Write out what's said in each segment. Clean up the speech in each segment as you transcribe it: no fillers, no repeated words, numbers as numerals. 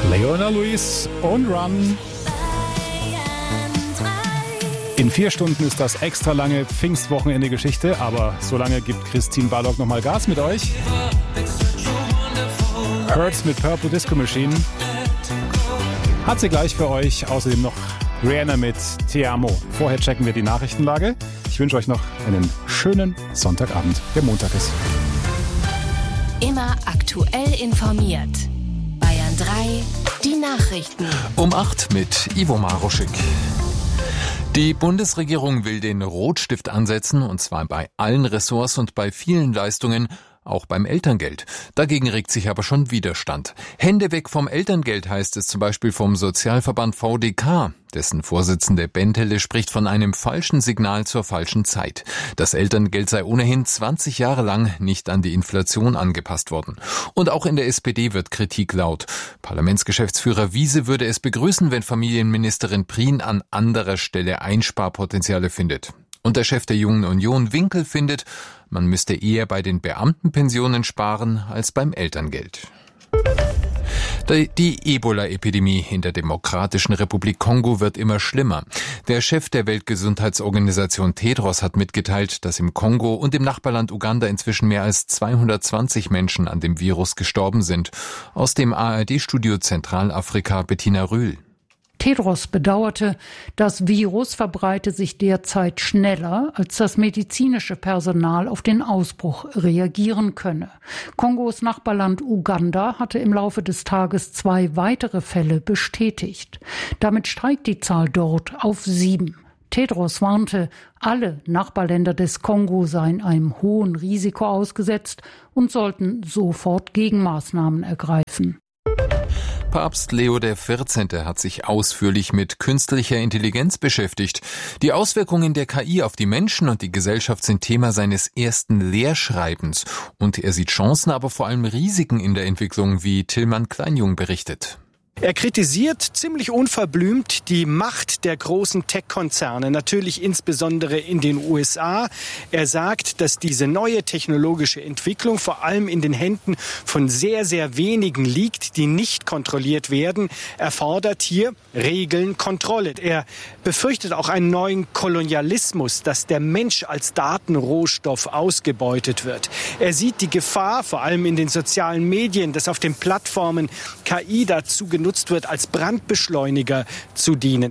Leona Lewis und Run. In 4 Stunden ist das extra lange Pfingstwochenende-Geschichte, aber so lange gibt Christine Barlock nochmal Gas mit euch. Hurts mit Purple Disco Machine hat sie gleich für euch. Außerdem noch Rihanna mit Te Amo. Vorher checken wir die Nachrichtenlage. Ich wünsche euch noch einen schönen Sonntagabend, der Montag ist. Immer aktuell informiert. Bayern 3, die Nachrichten. Um 8 mit Ivo Maruschik. Die Bundesregierung will den Rotstift ansetzen, und zwar bei allen Ressorts und bei vielen Leistungen, auch beim Elterngeld. Dagegen regt sich aber schon Widerstand. Hände weg vom Elterngeld, heißt es zum Beispiel vom Sozialverband VDK. Dessen Vorsitzende Bentele spricht von einem falschen Signal zur falschen Zeit. Das Elterngeld sei ohnehin 20 Jahre lang nicht an die Inflation angepasst worden. Und auch in der SPD wird Kritik laut. Parlamentsgeschäftsführer Wiese würde es begrüßen, wenn Familienministerin Prien an anderer Stelle Einsparpotenziale findet. Und der Chef der Jungen Union, Winkel, findet, man müsste eher bei den Beamtenpensionen sparen als beim Elterngeld. Die Ebola-Epidemie in der Demokratischen Republik Kongo wird immer schlimmer. Der Chef der Weltgesundheitsorganisation Tedros hat mitgeteilt, dass im Kongo und im Nachbarland Uganda inzwischen mehr als 220 Menschen an dem Virus gestorben sind. Aus dem ARD-Studio Zentralafrika Bettina Rühl. Tedros bedauerte, das Virus verbreite sich derzeit schneller, als das medizinische Personal auf den Ausbruch reagieren könne. Kongos Nachbarland Uganda hatte im Laufe des Tages 2 weitere Fälle bestätigt. Damit steigt die Zahl dort auf 7. Tedros warnte, alle Nachbarländer des Kongo seien einem hohen Risiko ausgesetzt und sollten sofort Gegenmaßnahmen ergreifen. Papst Leo XIV. Hat sich ausführlich mit künstlicher Intelligenz beschäftigt. Die Auswirkungen der KI auf die Menschen und die Gesellschaft sind Thema seines ersten Lehrschreibens. Und er sieht Chancen, aber vor allem Risiken in der Entwicklung, wie Tillmann Kleinjung berichtet. Er kritisiert ziemlich unverblümt die Macht der großen Tech-Konzerne, natürlich insbesondere in den USA. Er sagt, dass diese neue technologische Entwicklung vor allem in den Händen von sehr, sehr wenigen liegt, die nicht kontrolliert werden. Er fordert hier Regeln, Kontrolle. Er befürchtet auch einen neuen Kolonialismus, dass der Mensch als Datenrohstoff ausgebeutet wird. Er sieht die Gefahr, vor allem in den sozialen Medien, dass auf den Plattformen KI dazu genutzt wird, als Brandbeschleuniger zu dienen.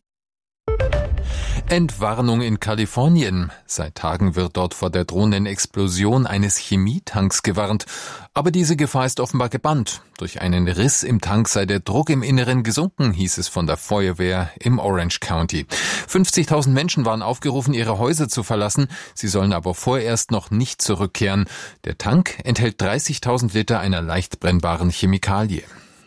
Entwarnung in Kalifornien. Seit Tagen wird dort vor der drohenden Explosion eines Chemietanks gewarnt. Aber diese Gefahr ist offenbar gebannt. Durch einen Riss im Tank sei der Druck im Inneren gesunken, hieß es von der Feuerwehr im Orange County. 50.000 Menschen waren aufgerufen, ihre Häuser zu verlassen. Sie sollen aber vorerst noch nicht zurückkehren. Der Tank enthält 30.000 Liter einer leicht brennbaren Chemikalie.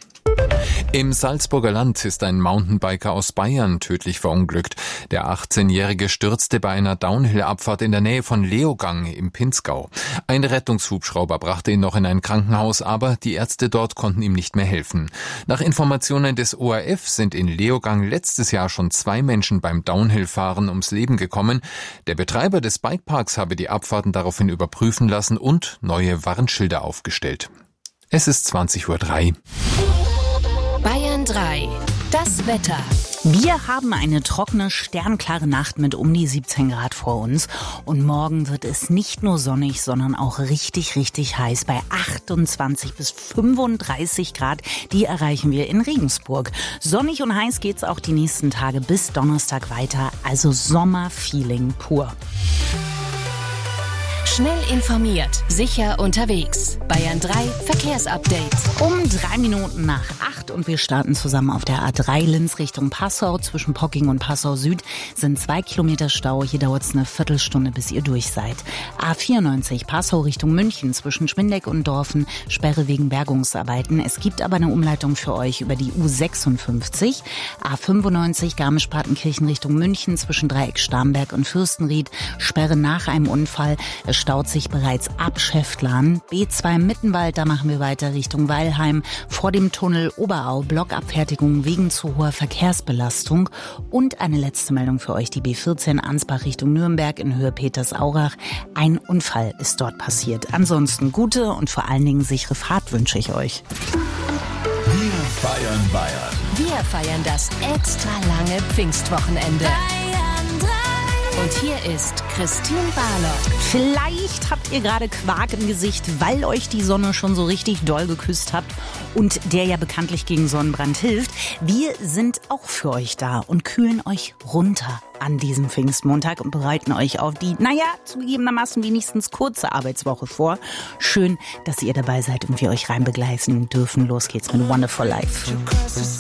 Im Salzburger Land ist ein Mountainbiker aus Bayern tödlich verunglückt. Der 18-Jährige stürzte bei einer Downhill-Abfahrt in der Nähe von Leogang im Pinzgau. Ein Rettungshubschrauber brachte ihn noch in ein Krankenhaus, aber die Ärzte dort konnten ihm nicht mehr helfen. Nach Informationen des ORF sind in Leogang letztes Jahr schon 2 Menschen beim Downhill-Fahren ums Leben gekommen. Der Betreiber des Bikeparks habe die Abfahrten daraufhin überprüfen lassen und neue Warnschilder aufgestellt. Es ist 20:03 Uhr. Bayern 3, das Wetter. Wir haben eine trockene, sternklare Nacht mit um die 17 Grad vor uns. Und morgen wird es nicht nur sonnig, sondern auch richtig, richtig heiß bei 28 bis 35 Grad. Die erreichen wir in Regensburg. Sonnig und heiß geht's auch die nächsten Tage bis Donnerstag weiter. Also Sommerfeeling pur. Schnell informiert, sicher unterwegs. Bayern 3 Verkehrsupdate. Um 3 Minuten nach 8 und wir starten zusammen auf der A3 Linz Richtung Passau. Zwischen Pocking und Passau Süd sind 2 Kilometer Stau. Hier dauert es eine Viertelstunde, bis ihr durch seid. A94 Passau Richtung München zwischen Schwindeck und Dorfen. Sperre wegen Bergungsarbeiten. Es gibt aber eine Umleitung für euch über die U56. A95 Garmisch-Partenkirchen Richtung München zwischen Dreieck Starnberg und Fürstenried. Sperre nach einem Unfall. Es staut sich bereits ab Schäftlarn. B2 Mittenwald, da machen wir weiter Richtung Weilheim. Vor dem Tunnel Oberau, Blockabfertigung wegen zu hoher Verkehrsbelastung. Und eine letzte Meldung für euch, die B14 Ansbach Richtung Nürnberg in Höhe Petersaurach. Ein Unfall ist dort passiert. Ansonsten gute und vor allen Dingen sichere Fahrt wünsche ich euch. feiern Bayern. Wir feiern das extra lange Pfingstwochenende. Und hier ist Christine Barlock. Vielleicht habt ihr gerade Quark im Gesicht, weil euch die Sonne schon so richtig doll geküsst hat und der ja bekanntlich gegen Sonnenbrand hilft. Wir sind auch für euch da und kühlen euch runter an diesem Pfingstmontag und bereiten euch auf die, zugegebenermaßen wenigstens kurze Arbeitswoche vor. Schön, dass ihr dabei seid und wir euch reinbegleiten dürfen. Los geht's mit Wonderful Life.